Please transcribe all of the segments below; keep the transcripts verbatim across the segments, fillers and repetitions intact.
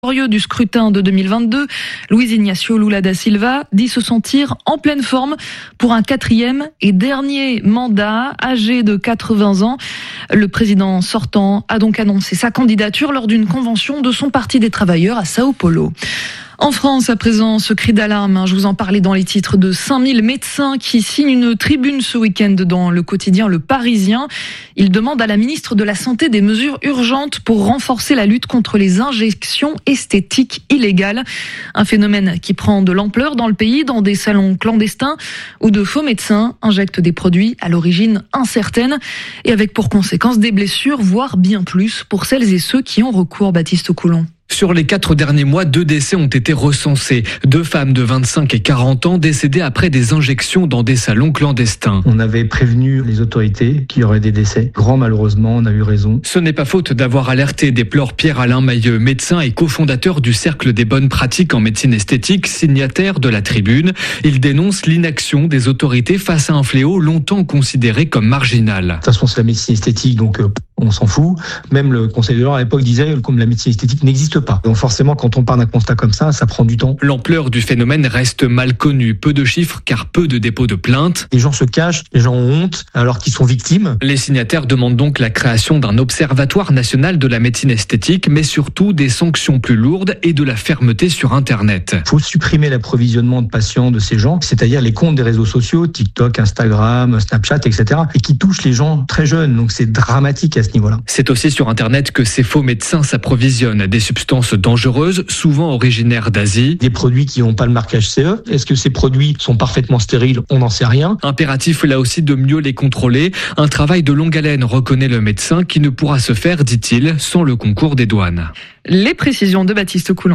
Du scrutin de deux mille vingt-deux, Luiz Inácio Lula da Silva dit se sentir en pleine forme pour un quatrième et dernier mandat. Âgé de quatre-vingts ans, le président sortant a donc annoncé sa candidature lors d'une convention de son Parti des travailleurs à Sao Paulo. En France, à présent, ce cri d'alarme, je vous en parlais dans les titres, de cinq mille médecins qui signent une tribune ce week-end dans le quotidien Le Parisien. Ils demandent à la ministre de la Santé des mesures urgentes pour renforcer la lutte contre les injections esthétiques illégales. Un phénomène qui prend de l'ampleur dans le pays, dans des salons clandestins où de faux médecins injectent des produits à l'origine incertaine et avec pour conséquence des blessures, voire bien plus pour celles et ceux qui ont recours. Baptiste Coulon. Sur les quatre derniers mois, deux décès ont été recensés. Deux femmes de vingt-cinq et quarante ans décédées après des injections dans des salons clandestins. On avait prévenu les autorités qu'il y aurait des décès. Grand malheureusement, on a eu raison. Ce n'est pas faute d'avoir alerté, déplore Pierre-Alain Mailleux, médecin et cofondateur du Cercle des bonnes pratiques en médecine esthétique, signataire de la tribune. Il dénonce l'inaction des autorités face à un fléau longtemps considéré comme marginal. De toute façon, c'est la médecine esthétique, donc euh, on s'en fout. Même le Conseil de l'Ordre à l'époque disait que la médecine esthétique n'existe pas. Donc forcément, quand on part d'un constat comme ça, ça prend du temps. L'ampleur du phénomène reste mal connue. Peu de chiffres car peu de dépôts de plaintes. Les gens se cachent, les gens ont honte alors qu'ils sont victimes. Les signataires demandent donc la création d'un observatoire national de la médecine esthétique, mais surtout des sanctions plus lourdes et de la fermeté sur Internet. Il faut supprimer l'approvisionnement de patients de ces gens, c'est-à-dire les comptes des réseaux sociaux, TikTok, Instagram, Snapchat, et cetera, et qui touchent les gens très jeunes. Donc c'est dramatique à ce niveau-là. C'est aussi sur Internet que ces faux médecins s'approvisionnent des substances dangereuses, souvent originaires d'Asie. Des produits qui n'ont pas le marquage C E. Est-ce que ces produits sont parfaitement stériles? On n'en sait rien. Impératif là aussi de mieux les contrôler. Un travail de longue haleine, reconnaît le médecin, qui ne pourra se faire, dit-il, sans le concours des douanes. Les précisions de Baptiste Coulon.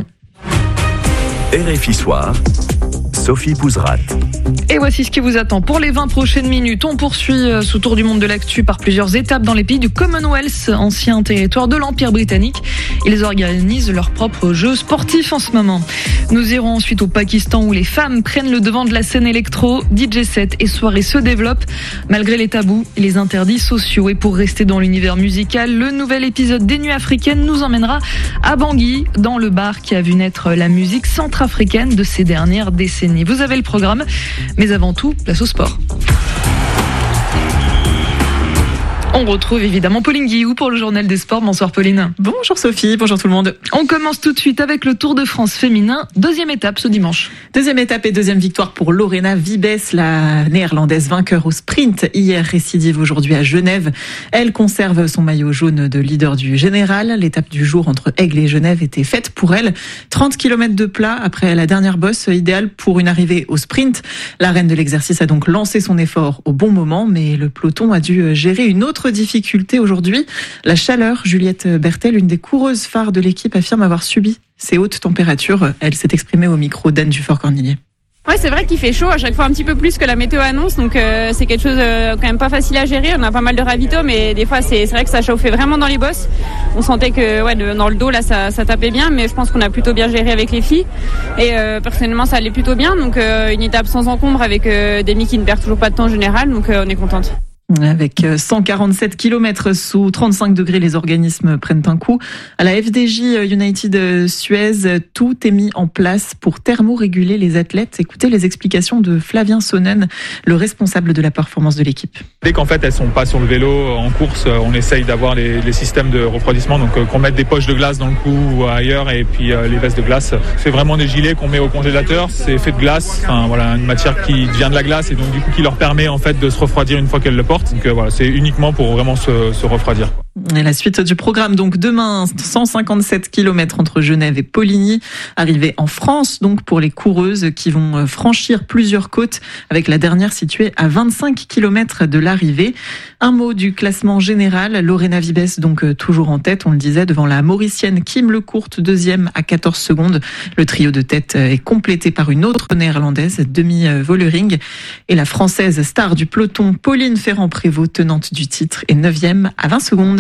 R F I Soir, Sophie Bouzrat. Et voici ce qui vous attend pour les vingt prochaines minutes. On poursuit ce tour du monde de l'actu par plusieurs étapes dans les pays du Commonwealth, ancien territoire de l'Empire britannique. Ils organisent leurs propres jeux sportifs en ce moment. Nous irons ensuite au Pakistan où les femmes prennent le devant de la scène électro. D J set et soirées se développent malgré les tabous et les interdits sociaux. Et pour rester dans l'univers musical, le nouvel épisode des Nuits africaines nous emmènera à Bangui, dans le bar qui a vu naître la musique centrafricaine de ces dernières décennies. Vous avez le programme, mais avant tout, place au sport. On retrouve évidemment Pauline Guillou pour le journal des sports. Bonsoir Pauline. Bonjour Sophie, bonjour tout le monde. On commence tout de suite avec le Tour de France féminin. Deuxième étape ce dimanche. Deuxième étape et deuxième victoire pour Lorena Wiebes, la néerlandaise vainqueur au sprint. Hier, récidive aujourd'hui à Genève. Elle conserve son maillot jaune de leader du général. L'étape du jour entre Aigle et Genève était faite pour elle. trente kilomètres de plat après la dernière bosse, idéale pour une arrivée au sprint. La reine de l'exercice a donc lancé son effort au bon moment, mais le peloton a dû gérer une autre difficulté aujourd'hui, la chaleur. Juliette Bertel, une des coureuses phares de l'équipe, affirme avoir subi ces hautes températures. Elle s'est exprimée au micro d'Anne Dufort-Cornillier. Ouais, c'est vrai qu'il fait chaud à chaque fois un petit peu plus que la météo annonce, donc euh, c'est quelque chose euh, quand même pas facile à gérer. On a pas mal de ravitaux, mais des fois c'est, c'est vrai que ça chauffait vraiment dans les bosses. On sentait que ouais, de, dans le dos là ça, ça tapait bien, mais je pense qu'on a plutôt bien géré avec les filles. Et euh, personnellement ça allait plutôt bien, donc euh, une étape sans encombre avec euh, Demi qui ne perd toujours pas de temps en général, donc euh, on est contente. Avec cent quarante-sept kilomètres sous trente-cinq degrés, les organismes prennent un coup. À la F D J United Suez, tout est mis en place pour thermoréguler les athlètes. Écoutez les explications de Flavien Sonnen, le responsable de la performance de l'équipe. Dès qu'en fait elles sont pas sur le vélo en course, on essaye d'avoir les, les systèmes de refroidissement, donc qu'on mette des poches de glace dans le cou ou ailleurs, et puis euh, les vestes de glace. C'est vraiment des gilets qu'on met au congélateur, c'est fait de glace, enfin voilà, une matière qui vient de la glace et donc du coup qui leur permet en fait de se refroidir une fois qu'elles le portent. Donc euh, voilà, c'est uniquement pour vraiment se, se refroidir. Et la suite du programme, donc demain, cent cinquante-sept kilomètres entre Genève et Poligny, arrivée en France, donc pour les coureuses qui vont franchir plusieurs côtes, avec la dernière située à vingt-cinq kilomètres de l'arrivée. Un mot du classement général, Lorena Wiebes donc toujours en tête, on le disait, devant la Mauricienne Kim Lecourte, deuxième à quatorze secondes. Le trio de tête est complété par une autre néerlandaise, Demi Vollering, et la française star du peloton, Pauline Ferrand-Prévot, tenante du titre, est neuvième à vingt secondes.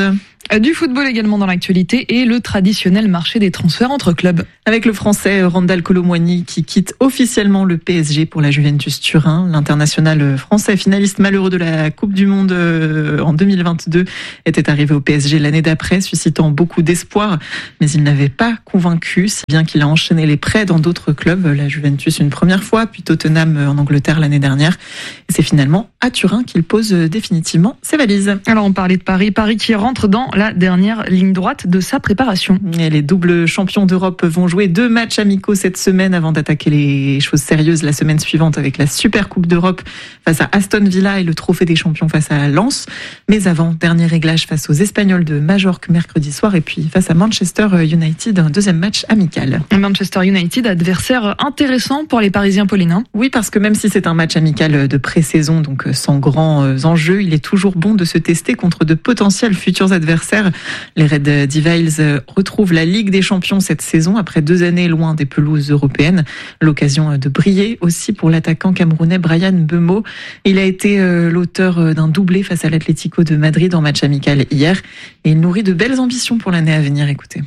Du football également dans l'actualité et le traditionnel marché des transferts entre clubs. Avec le Français Randal Kolo Muani qui quitte officiellement le P S G pour la Juventus Turin. L'international français finaliste malheureux de la Coupe du Monde en deux mille vingt-deux était arrivé au P S G l'année d'après, suscitant beaucoup d'espoir. Mais il n'avait pas convaincu, si bien qu'il a enchaîné les prêts dans d'autres clubs. La Juventus une première fois, puis Tottenham en Angleterre l'année dernière. Et c'est finalement à Turin qu'il pose définitivement ses valises. Alors on parlait de Paris, Paris qui rentre dans la dernière ligne droite de sa préparation. Et les doubles champions d'Europe vont jouer deux matchs amicaux cette semaine avant d'attaquer les choses sérieuses la semaine suivante avec la Super Coupe d'Europe face à Aston Villa et le Trophée des Champions face à Lens. Mais avant, dernier réglage face aux Espagnols de Majorque mercredi soir et puis face à Manchester United, un deuxième match amical. Manchester United, adversaire intéressant pour les Parisiens, Pauline. Oui, parce que même si c'est un match amical de pré-saison, donc sans grands enjeux, il est toujours bon de se tester contre de potentiels futurs adversaires. Les Red Devils retrouvent la Ligue des Champions cette saison après deux années loin des pelouses européennes. L'occasion de briller aussi pour l'attaquant camerounais Bryan Mbeumo. Il a été l'auteur d'un doublé face à l'Atlético de Madrid en match amical hier et il nourrit de belles ambitions pour l'année à venir. Écoutez.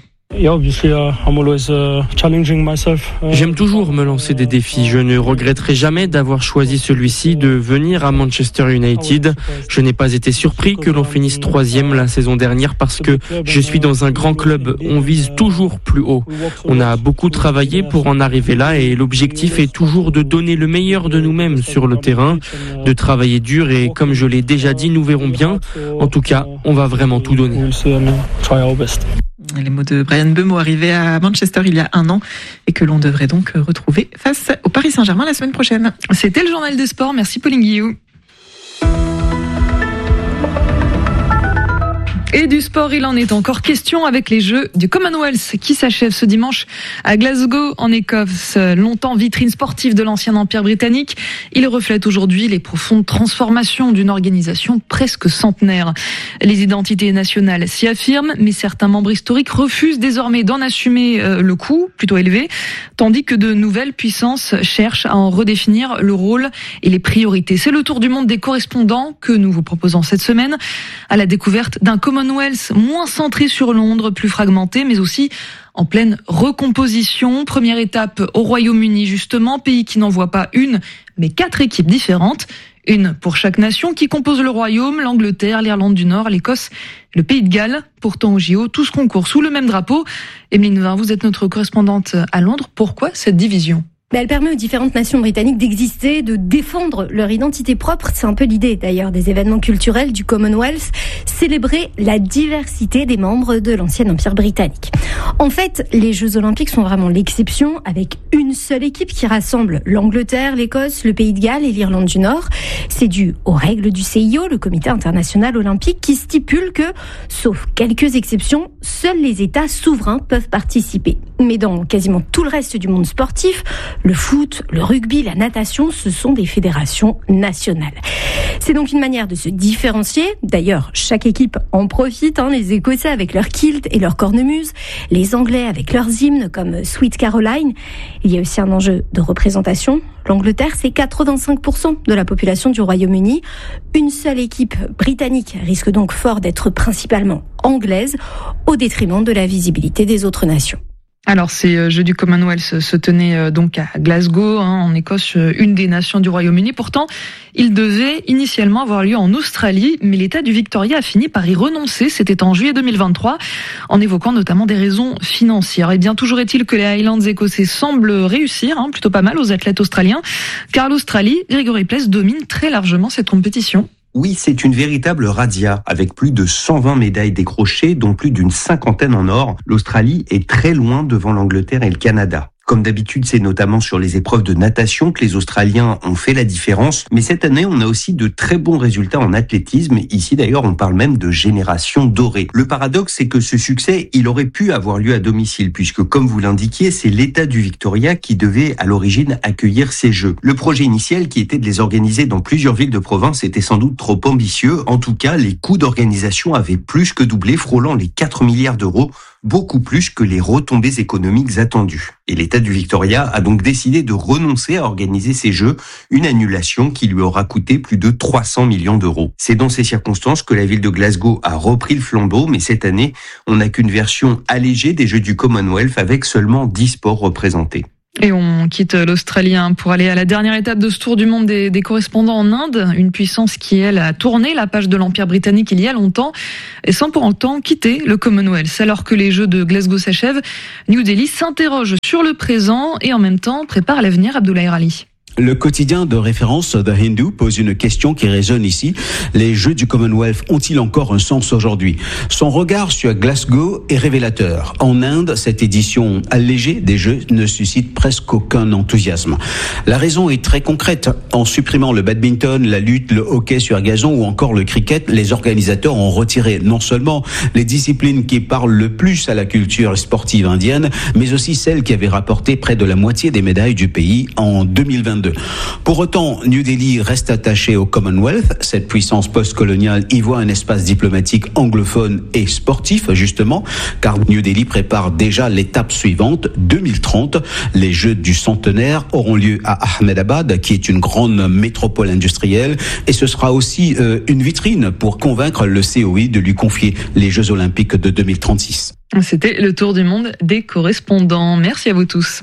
J'aime toujours me lancer des défis. Je ne regretterai jamais d'avoir choisi celui-ci de venir à Manchester United. Je n'ai pas été surpris que l'on finisse troisième la saison dernière parce que je suis dans un grand club. On vise toujours plus haut. On a beaucoup travaillé pour en arriver là et l'objectif est toujours de donner le meilleur de nous-mêmes sur le terrain, de travailler dur et comme je l'ai déjà dit, nous verrons bien. En tout cas, on va vraiment tout donner. Les mots de Bryan Mbeumo arrivé à Manchester il y a un an et que l'on devrait donc retrouver face au Paris Saint-Germain la semaine prochaine. C'était le journal des sports. Merci Pauline Guillou. Et du sport, il en est encore question avec les Jeux du Commonwealth qui s'achèvent ce dimanche à Glasgow en Écosse. Longtemps vitrine sportive de l'ancien empire britannique, il reflète aujourd'hui les profondes transformations d'une organisation presque centenaire. Les identités nationales s'y affirment, mais certains membres historiques refusent désormais d'en assumer le coût, plutôt élevé, tandis que de nouvelles puissances cherchent à en redéfinir le rôle et les priorités. C'est le tour du monde des correspondants que nous vous proposons cette semaine à la découverte d'un Commonwealth moins centré sur Londres, plus fragmenté, mais aussi en pleine recomposition. Première étape au Royaume-Uni, justement, pays qui n'envoie pas une, mais quatre équipes différentes. Une pour chaque nation qui compose le Royaume, l'Angleterre, l'Irlande du Nord, l'Écosse, le Pays de Galles. Pourtant au J O, tous concourent sous le même drapeau. Emeline Vin, vous êtes notre correspondante à Londres. Pourquoi cette division ? Elle permet aux différentes nations britanniques d'exister, de défendre leur identité propre. C'est un peu l'idée d'ailleurs des événements culturels du Commonwealth, célébrer la diversité des membres de l'ancien empire britannique. En fait, les Jeux Olympiques sont vraiment l'exception, avec une seule équipe qui rassemble l'Angleterre, l'Écosse, le Pays de Galles et l'Irlande du Nord. C'est dû aux règles du C I O, le Comité international olympique, qui stipule que, sauf quelques exceptions, seuls les États souverains peuvent participer. Mais dans quasiment tout le reste du monde sportif, le foot, le rugby, la natation, ce sont des fédérations nationales. C'est donc une manière de se différencier. D'ailleurs, chaque équipe en profite, hein, les Écossais avec leur kilt et leur cornemuse, les Anglais avec leurs hymnes comme Sweet Caroline. Il y a aussi un enjeu de représentation. L'Angleterre, c'est quatre-vingt-cinq pour cent de la population du Royaume-Uni. Une seule équipe britannique risque donc fort d'être principalement anglaise, au détriment de la visibilité des autres nations. Alors, ces Jeux du Commonwealth se tenaient donc à Glasgow, hein, en Écosse, une des nations du Royaume-Uni. Pourtant, ils devaient initialement avoir lieu en Australie, mais l'État du Victoria a fini par y renoncer. C'était en juillet deux mille vingt-trois, en évoquant notamment des raisons financières. Et bien, toujours est-il que les Highlands écossais semblent réussir, hein, plutôt pas mal aux athlètes australiens, car l'Australie, Grégory Pless, domine très largement cette compétition. Oui, c'est une véritable razzia, avec plus de cent vingt médailles décrochées, dont plus d'une cinquantaine en or. L'Australie est très loin devant l'Angleterre et le Canada. Comme d'habitude, c'est notamment sur les épreuves de natation que les Australiens ont fait la différence. Mais cette année, on a aussi de très bons résultats en athlétisme. Ici, d'ailleurs, on parle même de génération dorée. Le paradoxe, c'est que ce succès, il aurait pu avoir lieu à domicile, puisque, comme vous l'indiquiez, c'est l'État du Victoria qui devait, à l'origine, accueillir ces Jeux. Le projet initial, qui était de les organiser dans plusieurs villes de province, était sans doute trop ambitieux. En tout cas, les coûts d'organisation avaient plus que doublé, frôlant les quatre milliards d'euros. beaucoup plus que les retombées économiques attendues. Et l'État du Victoria a donc décidé de renoncer à organiser ces Jeux, une annulation qui lui aura coûté plus de trois cents millions d'euros. C'est dans ces circonstances que la ville de Glasgow a repris le flambeau, mais cette année, on n'a qu'une version allégée des Jeux du Commonwealth avec seulement dix sports représentés. Et on quitte l'Australie pour aller à la dernière étape de ce tour du monde des, des correspondants en Inde, une puissance qui, elle, a tourné la page de l'Empire britannique il y a longtemps, et sans pour autant quitter le Commonwealth. Alors que les Jeux de Glasgow s'achèvent, New Delhi s'interroge sur le présent et en même temps prépare l'avenir. Abdoulaye Rali. Le quotidien de référence The Hindu pose une question qui résonne ici. Les Jeux du Commonwealth ont-ils encore un sens aujourd'hui ? Son regard sur Glasgow est révélateur. En Inde, cette édition allégée des Jeux ne suscite presque aucun enthousiasme. La raison est très concrète. En supprimant le badminton, la lutte, le hockey sur gazon ou encore le cricket, les organisateurs ont retiré non seulement les disciplines qui parlent le plus à la culture sportive indienne, mais aussi celles qui avaient rapporté près de la moitié des médailles du pays en deux mille vingt-deux. Pour autant, New Delhi reste attaché au Commonwealth. Cette puissance post-coloniale y voit un espace diplomatique anglophone et sportif, justement, car New Delhi prépare déjà l'étape suivante, deux mille trente. Les Jeux du centenaire auront lieu à Ahmedabad, qui est une grande métropole industrielle, et ce sera aussi euh, une vitrine pour convaincre le C O I de lui confier les Jeux olympiques de deux mille trente-six. C'était le tour du monde des correspondants. Merci à vous tous.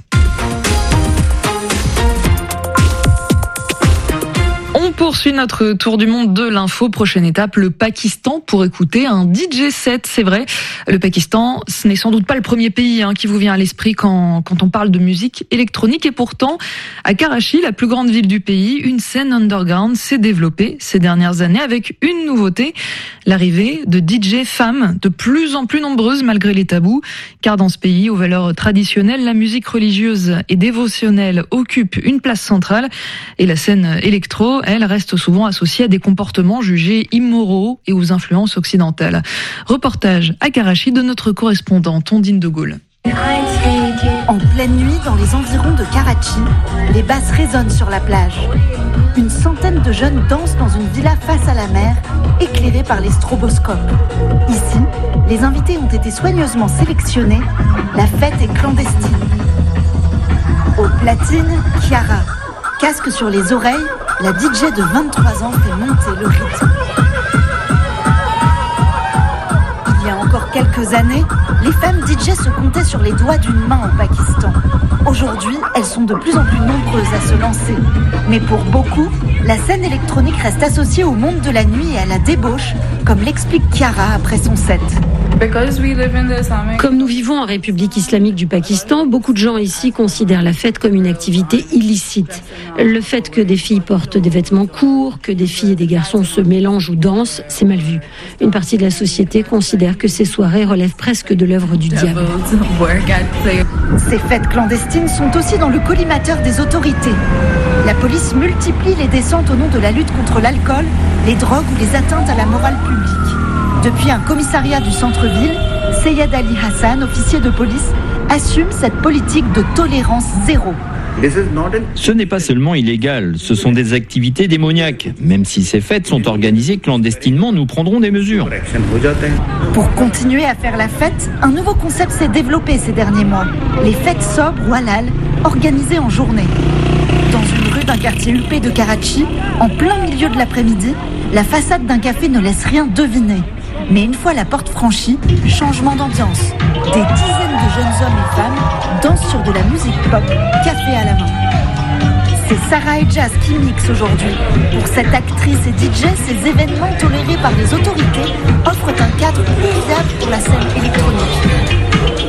On poursuit notre tour du monde de l'info. Prochaine étape, le Pakistan pour écouter un D J set. C'est vrai, le Pakistan, ce n'est sans doute pas le premier pays hein, qui vous vient à l'esprit quand, quand on parle de musique électronique. Et pourtant, à Karachi, la plus grande ville du pays, une scène underground s'est développée ces dernières années avec une nouveauté, l'arrivée de D J femmes, de plus en plus nombreuses malgré les tabous. Car dans ce pays, aux valeurs traditionnelles, la musique religieuse et dévotionnelle occupe une place centrale. Et la scène électro, elle reste souvent associée à des comportements jugés immoraux et aux influences occidentales. Reportage à Karachi de notre correspondante Ondine de Gaulle. En pleine nuit, dans les environs de Karachi, les basses résonnent sur la plage. Une centaine de jeunes dansent dans une villa face à la mer, éclairée par les stroboscopes. Ici, les invités ont été soigneusement sélectionnés. La fête est clandestine. Au platine, Chiara. Casque sur les oreilles, la D J de vingt-trois ans fait monter le rythme. Il y a encore quelques années, les femmes D J se comptaient sur les doigts d'une main au Pakistan. Aujourd'hui, elles sont de plus en plus nombreuses à se lancer. Mais pour beaucoup, la scène électronique reste associée au monde de la nuit et à la débauche, comme l'explique Chiara après son set. Comme nous vivons en République islamique du Pakistan, beaucoup de gens ici considèrent la fête comme une activité illicite. Le fait que des filles portent des vêtements courts, que des filles et des garçons se mélangent ou dansent, c'est mal vu. Une partie de la société considère que ces soirées relèvent presque de l'œuvre du diable. Ces fêtes clandestines sont aussi dans le collimateur des autorités. La police multiplie les descentes au nom de la lutte contre l'alcool, les drogues ou les atteintes à la morale publique. Depuis un commissariat du centre-ville, Seyed Ali Hassan, officier de police, assume cette politique de tolérance zéro. Ce n'est pas seulement illégal, ce sont des activités démoniaques. Même si ces fêtes sont organisées clandestinement, nous prendrons des mesures. Pour continuer à faire la fête, un nouveau concept s'est développé ces derniers mois. Les fêtes sobres ou halal, organisées en journée. Dans une rue d'un quartier huppé de Karachi, en plein milieu de l'après-midi, la façade d'un café ne laisse rien deviner. Mais une fois la porte franchie, changement d'ambiance. Des dizaines de jeunes hommes et femmes dansent sur de la musique pop, café à la main. C'est Sarah et Jazz qui mixent aujourd'hui. Pour cette actrice et D J, ces événements tolérés par les autorités offrent un cadre idéal pour la scène électronique.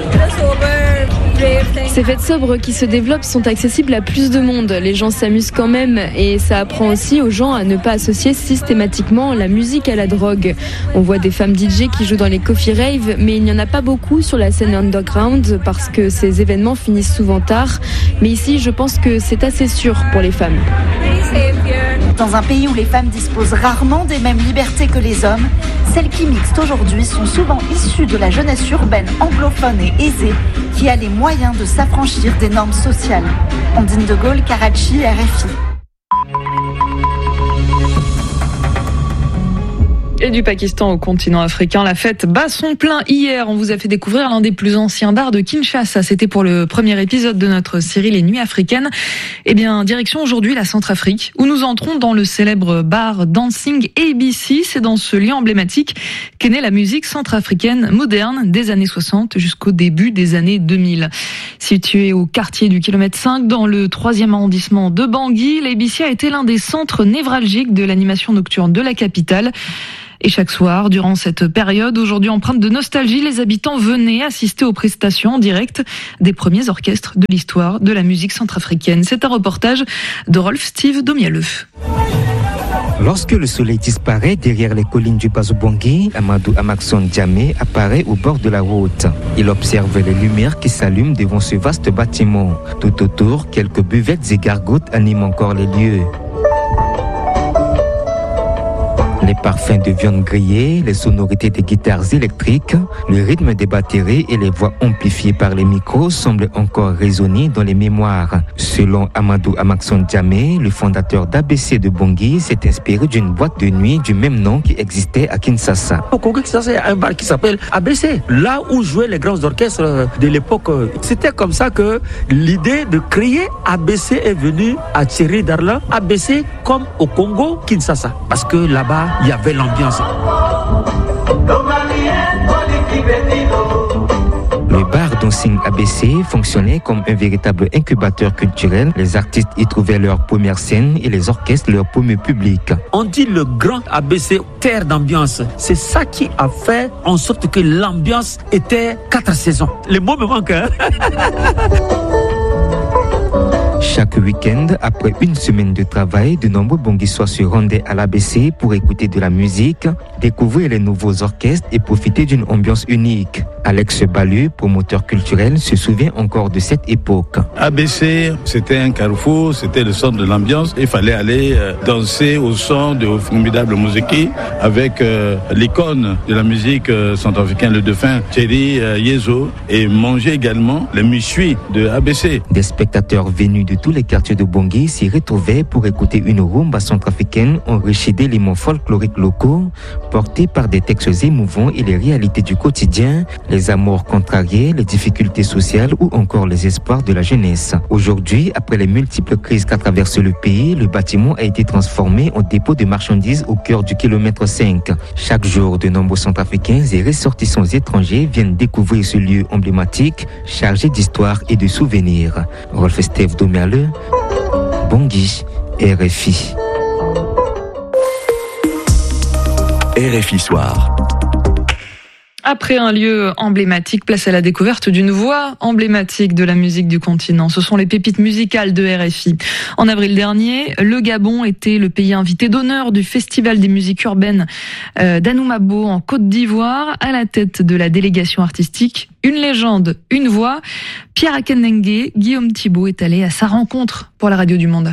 Ces fêtes sobres qui se développent sont accessibles à plus de monde. Les gens s'amusent quand même et ça apprend aussi aux gens à ne pas associer systématiquement la musique à la drogue. On voit des femmes D J qui jouent dans les coffee raves, mais il n'y en a pas beaucoup sur la scène underground parce que ces événements finissent souvent tard. Mais ici, je pense que c'est assez sûr pour les femmes. Dans un pays où les femmes disposent rarement des mêmes libertés que les hommes, celles qui mixent aujourd'hui sont souvent issues de la jeunesse urbaine anglophone et aisée qui a les moyens de s'affranchir des normes sociales. Ondine de Gaulle, Karachi, R F I. Et du Pakistan au continent africain, la fête bat son plein hier. On vous a fait découvrir l'un des plus anciens bars de Kinshasa. C'était pour le premier épisode de notre série Les Nuits africaines. Eh bien, direction aujourd'hui la Centrafrique, où nous entrons dans le célèbre bar Dancing A B C. C'est dans ce lieu emblématique qu'est née la musique centrafricaine moderne des années soixante jusqu'au début des années deux mille. Situé au quartier du kilomètre cinq, dans le troisième arrondissement de Bangui, l'A B C a été l'un des centres névralgiques de l'animation nocturne de la capitale. Et chaque soir, durant cette période, aujourd'hui empreinte de nostalgie, les habitants venaient assister aux prestations en direct des premiers orchestres de l'histoire de la musique centrafricaine. C'est un reportage de Rolf Steve Domialeux. Lorsque le soleil disparaît derrière les collines du Bazo-Bangui, Amadou Amakson Djamé apparaît au bord de la route. Il observe les lumières qui s'allument devant ce vaste bâtiment. Tout autour, quelques buvettes et gargotes animent encore les lieux. Les parfums de viande grillée, les sonorités des guitares électriques, le rythme des batteries et les voix amplifiées par les micros semblent encore résonner dans les mémoires. Selon Amadou Amakson Djamé, le fondateur d'A B C de Bangui s'est inspiré d'une boîte de nuit du même nom qui existait à Kinshasa. Au Congo, Kinshasa, il y a un bar qui s'appelle A B C, là où jouaient les grands orchestres de l'époque. C'était comme ça que l'idée de créer A B C est venue à Thierry Darlan. A B C comme au Congo, Kinshasa, parce que là-bas, il y avait l'ambiance. Le bar Dancing A B C fonctionnait comme un véritable incubateur culturel. Les artistes y trouvaient leur première scène et les orchestres leur premier public. On dit le grand A B C, terre d'ambiance. C'est ça qui a fait en sorte que l'ambiance était quatre saisons. Les mots me manquent, hein? Chaque week-end, après une semaine de travail, de nombreux Banguissois se rendaient à l'A B C pour écouter de la musique, découvrir les nouveaux orchestres et profiter d'une ambiance unique. Alex Balu, promoteur culturel, se souvient encore de cette époque. A B C, c'était un carrefour, c'était le centre de l'ambiance. Il fallait aller euh, danser au son de formidables musiques avec euh, l'icône de la musique euh, centrafricaine, le défunt Thierry euh, Yezo, et manger également les méchouis de A B C. Des spectateurs venus de tous les quartiers de Bangui s'y retrouvaient pour écouter une rumba centrafricaine enrichie d'éléments folkloriques locaux, portés par des textes émouvants et les réalités du quotidien, les amours contrariés, les difficultés sociales ou encore les espoirs de la jeunesse. Aujourd'hui, après les multiples crises qu'a traversé le pays, le bâtiment a été transformé en dépôt de marchandises au cœur du kilomètre cinq. Chaque jour, de nombreux Centrafricains et ressortissants étrangers viennent découvrir ce lieu emblématique, chargé d'histoire et de souvenirs. Rolf Steve Domialeux, Bangui, R F I. R F I Soir. Après un lieu emblématique, place à la découverte d'une voix emblématique de la musique du continent. Ce sont les pépites musicales de R F I. En avril dernier, le Gabon était le pays invité d'honneur du Festival des musiques urbaines d'Anoumabo en Côte d'Ivoire. À la tête de la délégation artistique, une légende, une voix. Pierre Akendengue, Guillaume Thibault est allé à sa rencontre pour la Radio du Monde.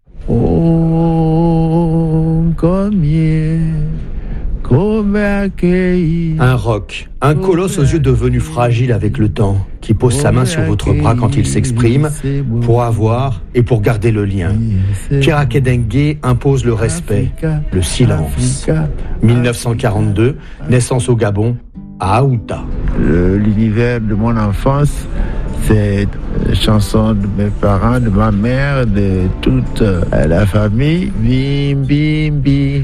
Oh, combien Un roc, un colosse aux yeux devenus fragiles avec le temps, qui pose sa main sur votre bras quand il s'exprime, pour avoir et pour garder le lien. Pierre Akendengue impose le respect, le silence. dix-neuf cent quarante-deux, naissance au Gabon, à Aouta. L'univers de mon enfance, c'est les chansons de mes parents, de ma mère, de toute la famille. Bim, bim, bim.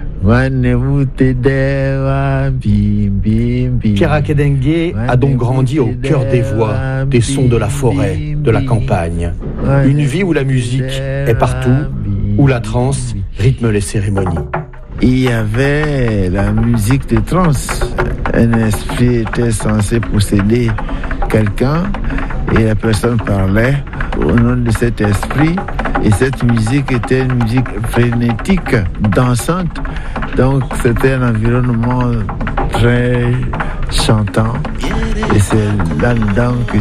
Pierre Akendengue a donc grandi au cœur des voix, des sons de la forêt, de la campagne. Une vie où la musique est partout, où la transe rythme les cérémonies. Il y avait la musique de trance. Un esprit était censé posséder quelqu'un et la personne parlait au nom de cet esprit. Et cette musique était une musique frénétique, dansante. Donc c'était un environnement très chantant. Et c'est là-dedans que